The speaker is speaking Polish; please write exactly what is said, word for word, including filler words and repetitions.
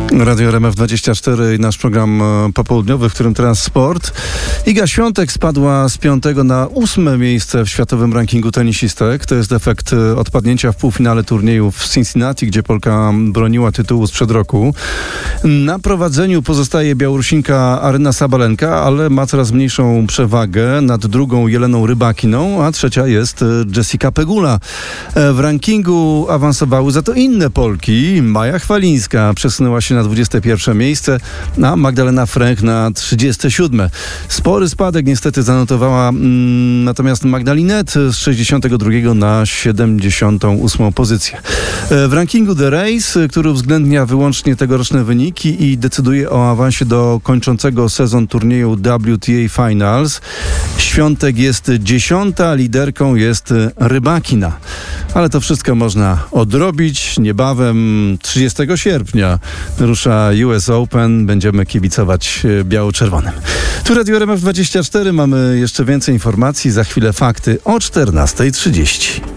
Radio R M F dwadzieścia cztery i nasz program popołudniowy, w którym teraz sport. Iga Świątek spadła z piątego na ósme miejsce w światowym rankingu tenisistek. To jest efekt odpadnięcia w półfinale turnieju w Cincinnati, gdzie Polka broniła tytułu sprzed roku. Na prowadzeniu pozostaje Białorusinka Aryna Sabalenka, ale ma coraz mniejszą przewagę nad drugą Jeleną Rybakiną, a trzecia jest Jessica Pegula. W rankingu awansowały za to inne Polki. Maja Chwalińska przesunęła się na dwudzieste pierwsze miejsce, a Magdalena Fręch na trzydzieste siódme. Spory spadek niestety zanotowała mm, natomiast Magdalinet z sześćdziesiątego drugiego na siedemdziesiątą ósmą pozycję. W rankingu The Race, który uwzględnia wyłącznie tegoroczne wyniki i decyduje o awansie do kończącego sezon turnieju W T A Finals, Świątek jest dziesiąta, liderką jest Rybakina. Ale to wszystko można odrobić. Niebawem trzydziestego sierpnia rusza U S Open. Będziemy kibicować biało-czerwonym. Tu Radio R M F dwadzieścia cztery. Mamy jeszcze więcej informacji. Za chwilę fakty o czternasta trzydzieści.